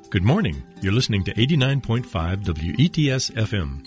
Good morning. You're listening to 89.5 WETS FM.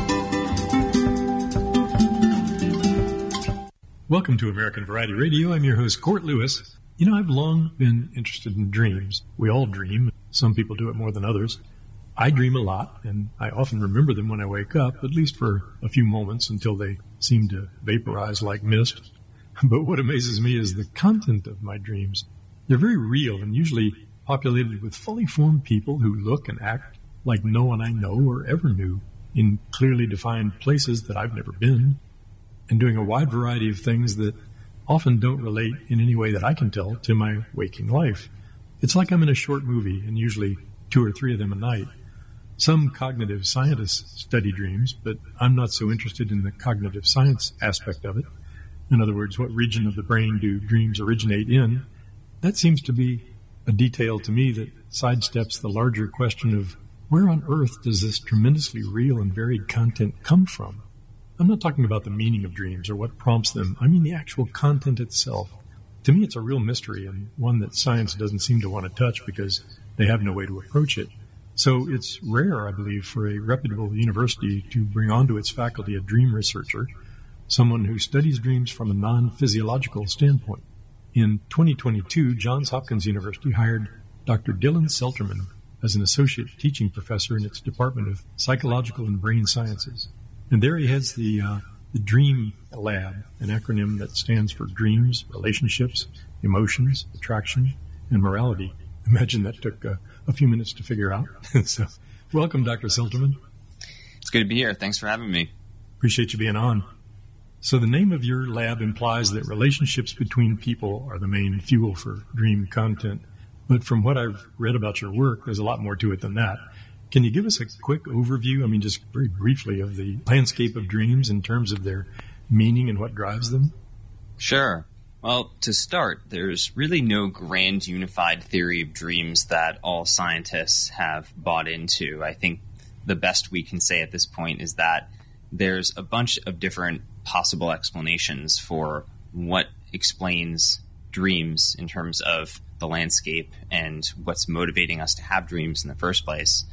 Welcome to American Variety Radio. I'm your host, Court Lewis. You know, I've long been interested in dreams. We all dream. Some people do it more than others. I dream a lot, and I often remember them when I wake up, at least for a few moments until they seem to vaporize like mist. But what amazes me is the content of my dreams. They're very real and usually populated with fully formed people who look and act like no one I know or ever knew in clearly defined places that I've never been, and doing a wide variety of things that often don't relate in any way that I can tell to my waking life. It's like I'm in a short movie, and usually 2 or 3 of them a night. Some cognitive scientists study dreams, but I'm not so interested in the cognitive science aspect of it. In other words, what region of the brain do dreams originate in? That seems to be a detail to me that sidesteps the larger question of where on earth does this tremendously real and varied content come from? I'm not talking about the meaning of dreams or what prompts them. I mean the actual content itself. To me, it's a real mystery and one that science doesn't seem to want to touch because they have no way to approach it. So it's rare, I believe, for a reputable university to bring onto its faculty a dream researcher, someone who studies dreams from a non-physiological standpoint. In 2022, Johns Hopkins University hired Dr. Dylan Selterman as an associate teaching professor in its Department of Psychological and Brain Sciences. And there he heads the DREAM Lab, an acronym that stands for Dreams, Relationships, Emotions, Attraction, and Morality. Imagine that took a few minutes to figure out. So, welcome, Dr. Selterman. It's good to be here. Thanks for having me. Appreciate you being on. So the name of your lab implies that relationships between people are the main fuel for dream content. But from what I've read about your work, there's a lot more to it than that. Can you give us a quick overview, just very briefly, of the landscape of dreams in terms of their meaning and what drives them? Sure. Well, to start, there's really no grand unified theory of dreams that all scientists have bought into. I think the best we can say at this point is that there's a bunch of different possible explanations for what explains dreams in terms of the landscape and what's motivating us to have dreams in the first place.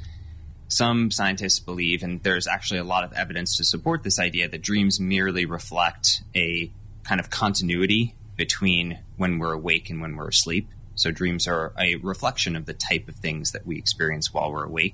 Some scientists believe, and there's actually a lot of evidence to support this idea, that dreams merely reflect a kind of continuity between when we're awake and when we're asleep. So dreams are a reflection of the type of things that we experience while we're awake.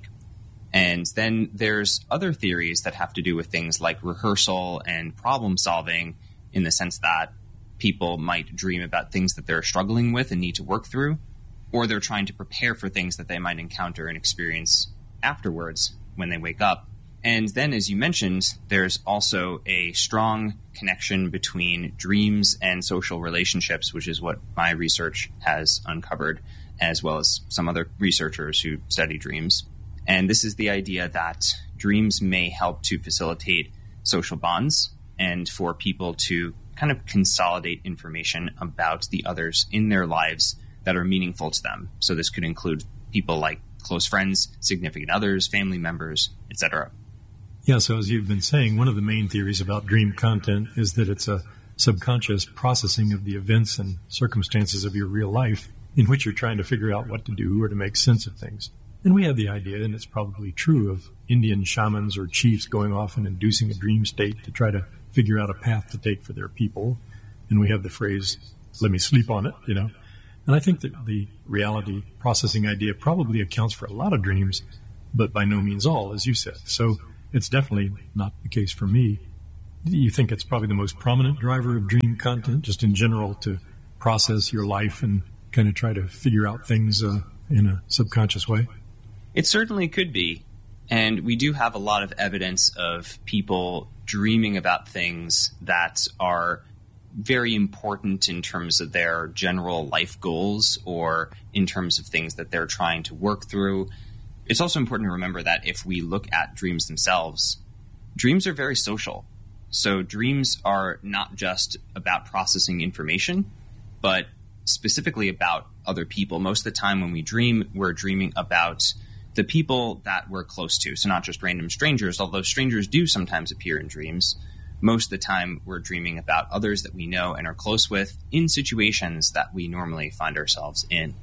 And then there's other theories that have to do with things like rehearsal and problem solving, in the sense that people might dream about things that they're struggling with and need to work through, or they're trying to prepare for things that they might encounter and experience afterwards when they wake up. And then, as you mentioned, there's also a strong connection between dreams and social relationships, which is what my research has uncovered, as well as some other researchers who study dreams. And this is the idea that dreams may help to facilitate social bonds and for people to kind of consolidate information about the others in their lives that are meaningful to them. So this could include people like close friends, significant others, family members, etc. Yeah, so as you've been saying, one of the main theories about dream content is that it's a subconscious processing of the events and circumstances of your real life in which you're trying to figure out what to do or to make sense of things. And we have the idea, and it's probably true, of Indian shamans or chiefs going off and inducing a dream state to try to figure out a path to take for their people. And we have the phrase, let me sleep on it, And I think that the reality processing idea probably accounts for a lot of dreams, but by no means all, as you said. So it's definitely not the case for me. Do you think it's probably the most prominent driver of dream content, just in general, to process your life and kind of try to figure out things in a subconscious way? It certainly could be. And we do have a lot of evidence of people dreaming about things that are very important in terms of their general life goals or in terms of things that they're trying to work through. It's also important to remember that if we look at dreams themselves, dreams are very social. So dreams are not just about processing information, but specifically about other people. Most of the time when we dream, we're dreaming about the people that we're close to. So not just random strangers, although strangers do sometimes appear in dreams. Most of the time we're dreaming about others that we know and are close with in situations that we normally find ourselves in.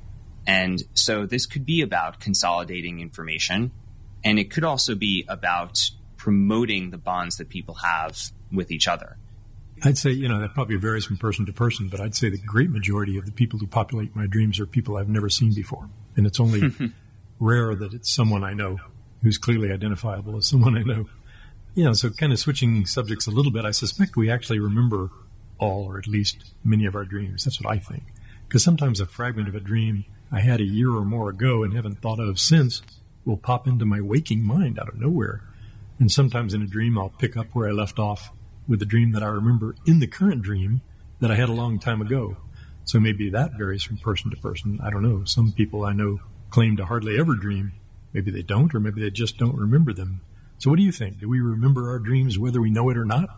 And so this could be about consolidating information, and it could also be about promoting the bonds that people have with each other. I'd say, that probably varies from person to person, but I'd say the great majority of the people who populate my dreams are people I've never seen before. And it's only rare that it's someone I know who's clearly identifiable as someone I know. So kind of switching subjects a little bit, I suspect we actually remember all, or at least many of our dreams. That's what I think. Because sometimes a fragment of a dream I had a year or more ago and haven't thought of since will pop into my waking mind out of nowhere. And sometimes in a dream, I'll pick up where I left off with a dream that I remember in the current dream that I had a long time ago. So maybe that varies from person to person. I don't know. Some people I know claim to hardly ever dream. Maybe they don't, or maybe they just don't remember them. So what do you think? Do we remember our dreams whether we know it or not?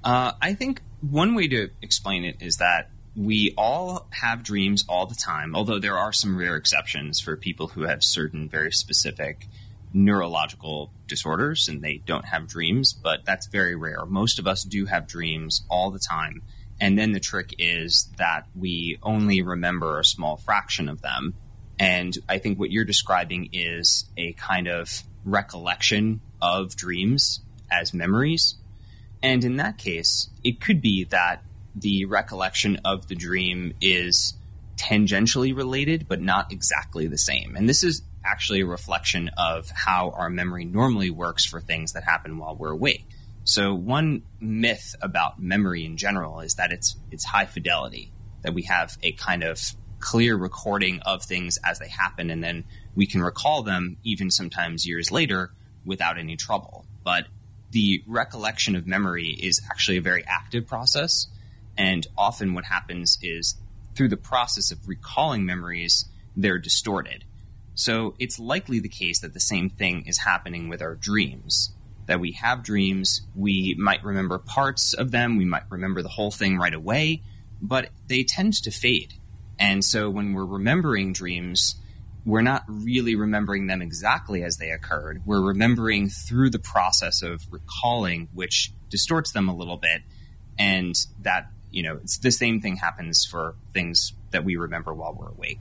I think one way to explain it is that we all have dreams all the time, although there are some rare exceptions for people who have certain very specific neurological disorders and they don't have dreams, but that's very rare. Most of us do have dreams all the time. And then the trick is that we only remember a small fraction of them. And I think what you're describing is a kind of recollection of dreams as memories. And in that case, it could be that the recollection of the dream is tangentially related, but not exactly the same. And this is actually a reflection of how our memory normally works for things that happen while we're awake. So one myth about memory in general is that it's high fidelity, that we have a kind of clear recording of things as they happen, and then we can recall them even sometimes years later without any trouble. But the recollection of memory is actually a very active process, and often what happens is through the process of recalling memories, they're distorted. So it's likely the case that the same thing is happening with our dreams, that we have dreams, we might remember parts of them, we might remember the whole thing right away, but they tend to fade. And so when we're remembering dreams, we're not really remembering them exactly as they occurred. We're remembering through the process of recalling, which distorts them a little bit. And that, it's the same thing happens for things that we remember while we're awake.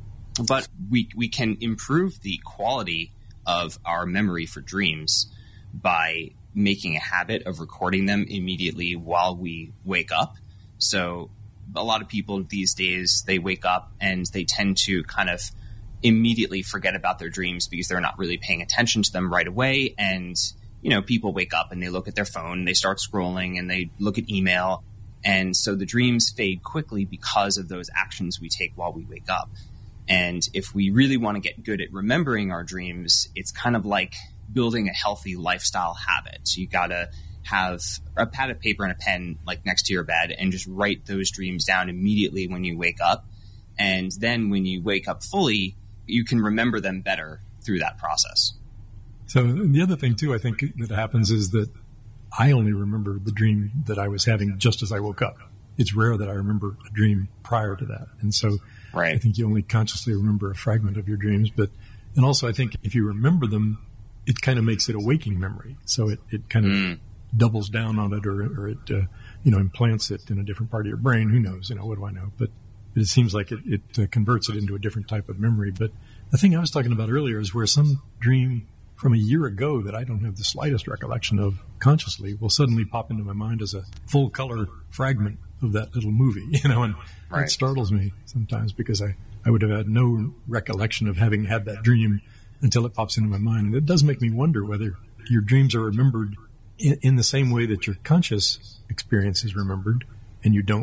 But we can improve the quality of our memory for dreams by making a habit of recording them immediately while we wake up. So a lot of people these days, they wake up and they tend to kind of immediately forget about their dreams because they're not really paying attention to them right away. And, people wake up and they look at their phone, they start scrolling and they look at email. And so the dreams fade quickly because of those actions we take while we wake up. And if we really want to get good at remembering our dreams, it's kind of like building a healthy lifestyle habit. So you got to have a pad of paper and a pen like next to your bed and just write those dreams down immediately when you wake up. And then when you wake up fully, you can remember them better through that process. So the other thing, too, I think that happens is that I only remember the dream that I was having just as I woke up. It's rare that I remember a dream prior to that. And so right. I think you only consciously remember a fragment of your dreams. And also I think if you remember them, it kind of makes it a waking memory. So it kind of doubles down on it or it implants it in a different part of your brain. Who knows? What do I know? But it seems like it converts it into a different type of memory. But the thing I was talking about earlier is where some dream from a year ago that I don't have the slightest recollection of consciously will suddenly pop into my mind as a full color fragment of that little movie, and right. It startles me sometimes because I would have had no recollection of having had that dream until it pops into my mind. And it does make me wonder whether your dreams are remembered in the same way that your conscious experience is remembered, and you don't